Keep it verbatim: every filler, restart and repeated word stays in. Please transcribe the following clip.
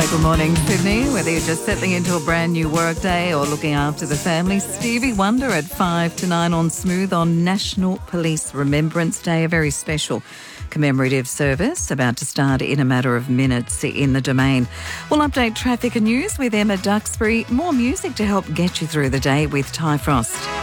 Well, good morning, Sydney. Whether you're just settling into a brand new workday or looking after the family, Stevie Wonder at five to nine on Smooth on National Police Remembrance Day, a very special commemorative service about to start in a matter of minutes in the Domain. We'll update traffic and news with Emma Duxbury. More music to help get you through the day with Ty Frost.